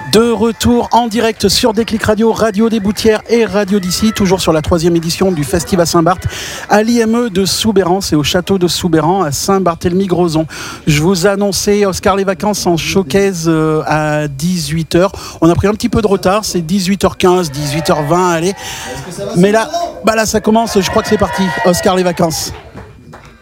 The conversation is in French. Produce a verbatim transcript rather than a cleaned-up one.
De retour en direct sur Déclic Radio, Radio des Boutières et Radio d'ici, toujours sur la troisième édition du Festival Saint-Barth à l'I M E de Soubeyran, c'est au château de Soubeyran à Saint-Barthélemy-Grozon. Je vous annonçais Oscar les vacances en showcase à dix-huit heures. On a pris un petit peu de retard, c'est dix-huit heures quinze, dix-huit heures vingt, allez. Mais là, bah là ça commence, je crois que c'est parti. Oscar les vacances.